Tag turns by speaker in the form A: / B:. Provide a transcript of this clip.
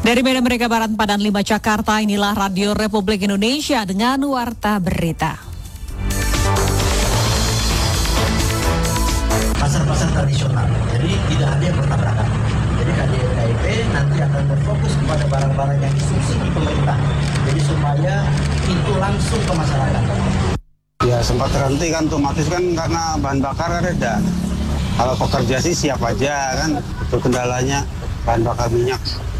A: Dari Medan Merdeka Barat 4 dan 5 Jakarta, inilah Radio Republik Indonesia dengan Warta Berita.
B: Pasar-pasar tradisional, jadi tidak ada yang bertabrakan. Jadi KDRKIP nanti akan berfokus kepada barang-barang yang disubsidi pemerintah. Jadi supaya itu langsung ke masyarakat.
C: Ya sempat terhenti kan, otomatis kan karena bahan bakar kan ada. Kalau pekerja sih siap aja kan, itu kendalanya bahan bakar minyak.